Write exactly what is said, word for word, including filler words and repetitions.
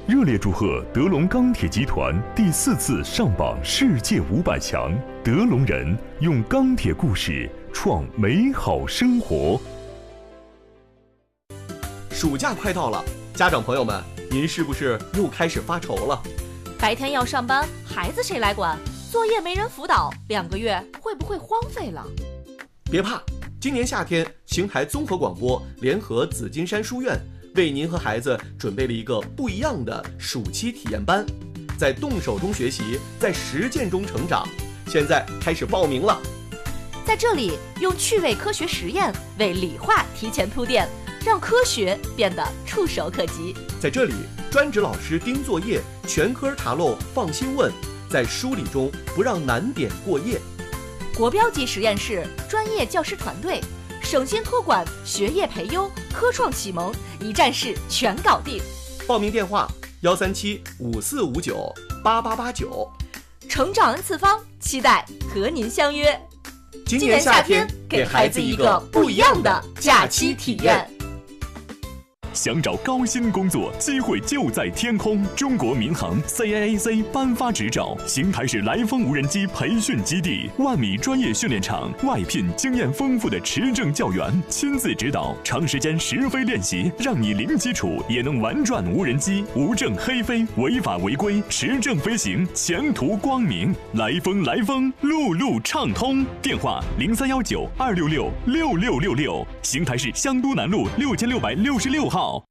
热烈祝贺德龙钢铁集团第四次上榜世界五百强，德龙人用钢铁故事创美好生活。 暑假快到了，家长朋友们，您是不是又开始发愁了？ 白天要上班，孩子谁来管？作业没人辅导，两个月会不会荒废了？ 别怕，今年夏天，邢台综合广播联合紫金山书院为您和孩子准备了一个不一样的暑期体验班，在动手中学习，在实践中成长。现在开始报名了。 在这里，用趣味科学实验为理化提前铺垫，让科学变得触手可及。 在这里，专职老师盯作业，全科查漏放心问，在梳理中不让难点过夜。 国标级实验室，专业教师团队，省心托管，学业培优，科创启蒙，一站式全搞定。 报名电话：幺三七五四五九八八八九。 成长 N 次方，期待和您相约。 今年夏天，给孩子一个不一样的假期体验。 想找高薪工作，机会就在天空。中国民航 C A A C 颁发执照，邢台市来风无人机培训基地，万米专业训练场，外聘经验丰富的持证教员，亲自指导，长时间实飞练习，让你零基础也能玩转无人机，无证黑飞，违法违规，持证飞行，前途光明。来风来风，路路畅通。电话零三幺九二六六六六六六，邢台市香都南路六千六百六十六号。